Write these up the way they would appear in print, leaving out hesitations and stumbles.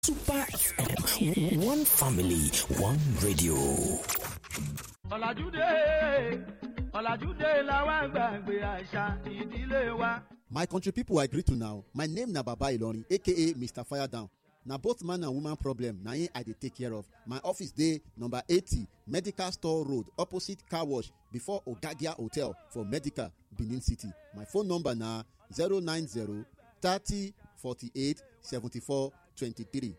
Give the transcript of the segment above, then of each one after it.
Super FM, one family, one radio. My country people, I greet you now. My name na Baba Ilorin, aka Mr. Fire Down. Na both man and woman problem, na I dey take care of. My office dey number 80, Medical Store Road, opposite car wash, before Ogagia Hotel for Medical, Benin City. My phone number na 090 30 48 74 23.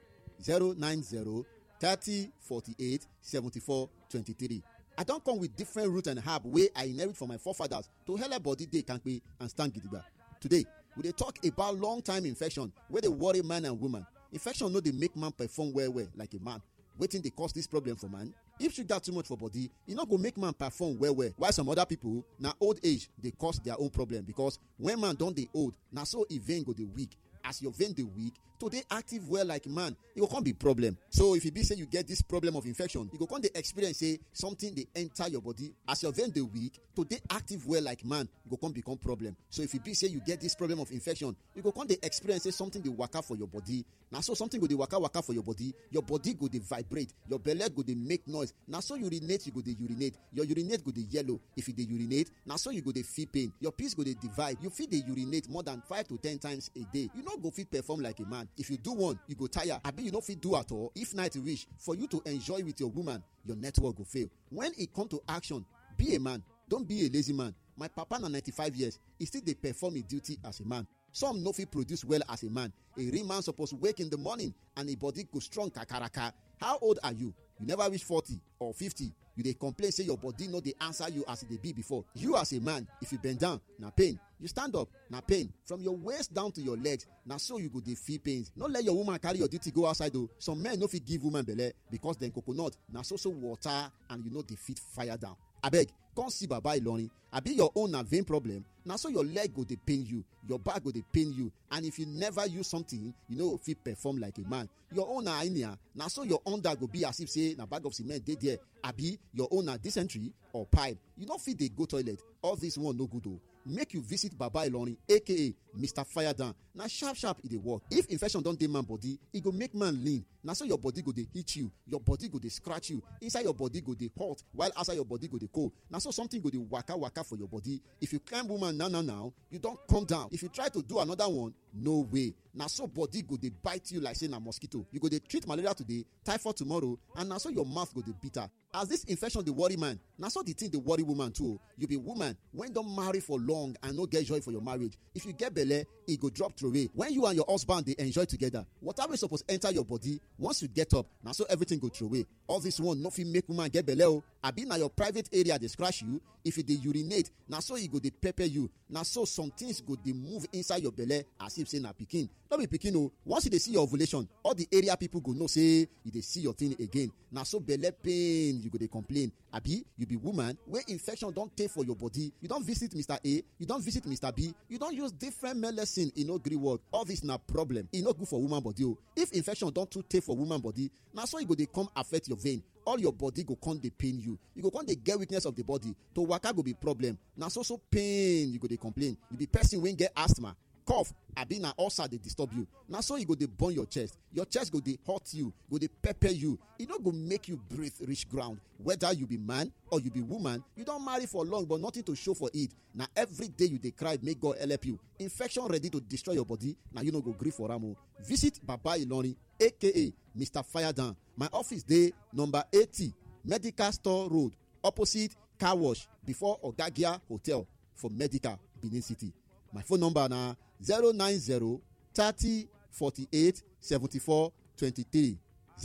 090 30 48 74 23. I don come with different root and herb wey I inherit from my forefathers to help body dey kampe and stand gidigba. Today, we dey talk about long time infection wey dey worry man and woman. Infection no dey make man perform well like a man. Wetin dey cause this problem for man? If sugar too much for body, e no go make man perform well. While some other people, na old age dey cause their own problem, because when man don dey old, na so e vein go dey weak. As your vein dey weak, to dey active well like man, e go come be problem. So if e be say you get this problem of infection, you go come dey experience say something dey enter your body. As your vein dey weak, to dey active well like man, e go come become problem. So if e be say you get this problem of infection, you go come dey experience say something dey waka for your body. Na so something go dey waka for your body go dey vibrate, your belle go dey make noise. Na so urinate, you go dey urinate, your urinate go dey yellow. If you dey urinate, na so you go dey feel pain, your piss go dey divide. You fit dey urinate more than 5 to 10 times a day. You no go fit perform like a man. If you do one, you go tire. Abi you no fit do at all. If night reach for you to enjoy with your woman, your network go fail. When e come to action, be a man. Don't be a lazy man. My papa na 95 years, he still dey perform his duty as a man. Some no fit produce well as a man. A real man suppose wake in the morning and his body go strong kakaraka. How old are you? You never reach 40 or 50. You dey complain say your body no dey answer you as e dey be before. You as a man, if you bend down, na pain. You stand up, na pain. From your waist down to your legs, na so you go dey feel pains. No let your woman carry your duty go outside o. Some men no fit give woman belle because dem coconut na so water and you no dey fit fire down. Abeg, come see Baba Ilorin. Abi your own na vein problem, na so your leg go dey pain you, your back go dey pain you, and if you never use something, you no fit perform like a man. Your own na hernia, na so your under go be as if say na bag of cement dey there. Abi your own na dysentery or pipe, you no fit dey go toilet. All this one no good o. Make you visit Baba Ilorin, aka Mr. Fire Down. Na sharp e dey work. If infection don dey man body, e go make man lean. Na so your body go dey hit you, your body go dey scratch you, inside your body go dey hot, while outside your body go dey cold. Na so something go dey waka for your body. If you climb woman now, you don come down. If you try to do another one, no way. Na so body go dey bite you like say na mosquito. You go dey treat malaria today, typhoid tomorrow, and na so your mouth go dey bitter. As this infection dey worry man, na so the thing dey worry woman too. You be woman when don marry for long and no get joy for your marriage. If you get belle, e go drop throway. When you and your husband dey enjoy together, water wey suppose enter your body, once you get up, na so everything go throway. All this one no fit make woman get belle o. Abi na your private area dey scratch you. If you dey urinate, na so e go dey pepper you. Na so some things go dey move inside your belle as if say na pikin. No be pikin o. Once you dey see your ovulation, all the area people go know say you dey see your thing again. Na so belle pain you go dey complain. Abi you be woman wey infection don tey for your body. You don visit Mr. A, you don visit Mr. B, you don use different medicine, e no gree work. All this na problem. E no good for woman body o. If infection don too tey for woman body, na so e go dey come affect your vein. All your body go come dey pain you. You go come dey get weakness of the body. To waka go be problem. Na so pain you go dey complain. You be person wey get asthma, cough, abi na ulcer dey disturb you. Na so e go dey burn your chest. Your chest go dey hurt you, go dey pepper you. E no go make you breathe reach ground. Whether you be man or you be woman, you don marry for long but nothing to show for it. Na every day you dey cry make God help you. Infection ready to destroy your body, na you no go gree for am o. Visit Baba Ilorin, aka Mr. Fire Down. My office dey number 80, Medical Store Road, opposite car wash, before Ogagia Hotel for Medical, Benin City. My phone number na 090 30 48 74 23.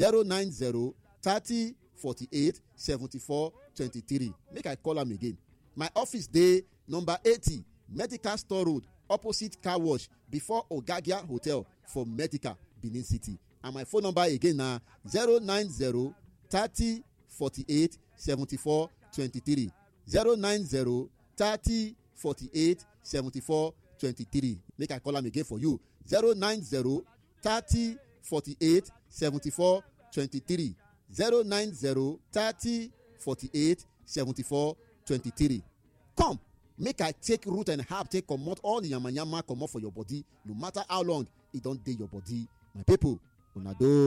090 30 48 74 23. Make I call am again. My office dey number 80, Medical Store Road, opposite car wash, before Ogagia Hotel for Medical, Benin City. And my phone number again na 090 30 48 74 23. 090 30 48 74 23. Make I call am again for you. 090 30 48 74 23. 090 30 48 74 23. Come, make I take root and herb, take comot all the yamayama comot for your body, no matter how long e don dey your body. My people, una do.